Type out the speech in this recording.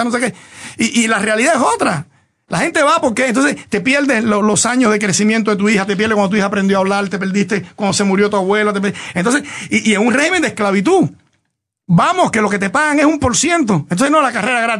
no sé qué. Y la realidad es otra. La gente va porque entonces te pierdes los años de crecimiento de tu hija, te pierdes cuando tu hija aprendió a hablar, te perdiste cuando se murió tu abuela. Entonces, y en un régimen de esclavitud. Vamos, que lo que te pagan es 1%. Entonces no, la carrera gratis.